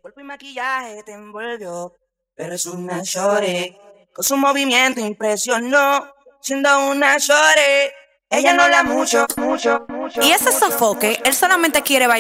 Cuerpo y maquillaje te envolvió, pero es una shorty. Con su movimiento impresionó, siendo una shorty. Ella no la mucho. Y ese sofoque, él solamente quiere bailar.